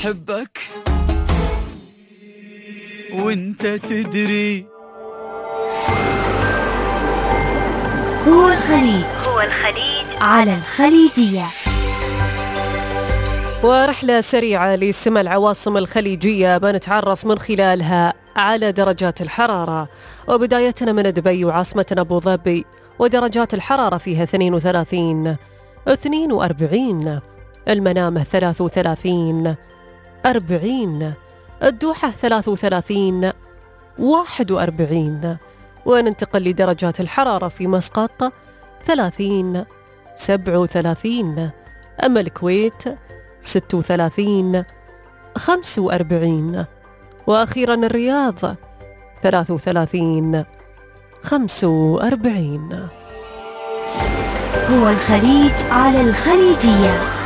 أحبك وانت تدري. هو الخليج على الخليجية. ورحلة سريعة لسمع العواصم الخليجية بنتعرف من خلالها على درجات الحرارة، وبدايتنا من دبي وعاصمتنا أبو ظبي، ودرجات الحرارة فيها 32 42، المنامة 33 40، الدوحة 33 41. وننتقل لدرجات الحرارة في مسقط 30 37، أما الكويت 36 45، وأخيرا الرياض 33 45. هو الخليج على الخليجية.